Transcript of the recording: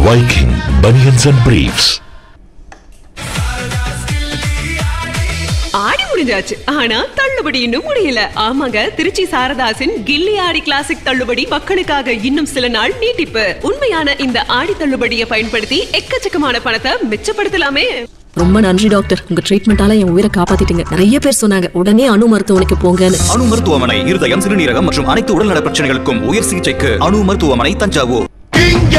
Viking Bunions and Briefs. ஆடி முடிஞ்சாச்சு. ஆனா தள்ளுபடி இன்னும் முடியல. ஆமாங்க, திருச்சி சாரதாசின் கில்லி ஆடி கிளாசிக் தள்ளுபடி மக்களுக்காக இன்னும் சில நாள் நீட்டிப்பு. உண்மையான இந்த ஆடி தள்ளுபடியை பயன்படுத்தி எக்கச்சக்கமான பணத்தை மிச்சப்படுத்தலாமே. ரொம்ப நன்றி டாக்டர், உங்க ட்ரீட்மெண்டால என் உயிரை காப்பாத்திட்டீங்க. நிறைய பேர் சொன்னாங்க உடனே அணு மருத்துவமனைக்கு போங்கன்னு. அணு மருத்துவமனை இருதயம், சிறுநீரகம் மற்றும் அனைத்து உடல்நல பிரச்சனைகளுக்கும் உயர் சிகிச்சைக்கு அணு மருத்துவமனை, தஞ்சாவூர்.